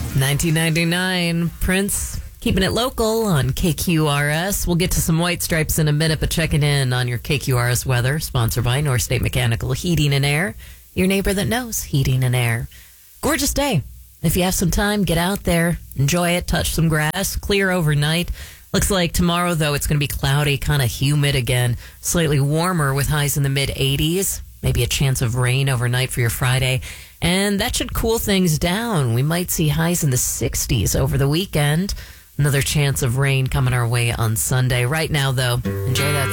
1999, Prince, keeping it local on KQRS. We'll get to some White Stripes in a minute, but checking in on your KQRS weather, sponsored by North State Mechanical Heating and Air, your neighbor that knows heating and air. Gorgeous day. If you have some time, get out there, enjoy it, touch some grass, clear overnight. Looks like tomorrow, though, it's going to be cloudy, kind of humid again, slightly warmer with highs in the mid-80s. Maybe a chance of rain overnight for your Friday. And that should cool things down. We might see highs in the 60s over the weekend. Another chance of rain coming our way on Sunday. Right now, though, enjoy that